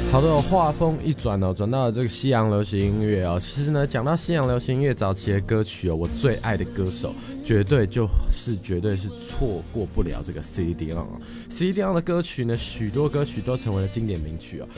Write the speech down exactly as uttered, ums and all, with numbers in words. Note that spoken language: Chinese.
好的，画风一转哦，转到了这个西洋流行音乐哦。其实呢，讲到西洋流行音乐早期的歌曲哦，我最爱的歌手绝对就是绝对是错过不了这个 C D 朗哦。C D 朗的歌曲呢，许多歌曲都成为了经典名曲哦。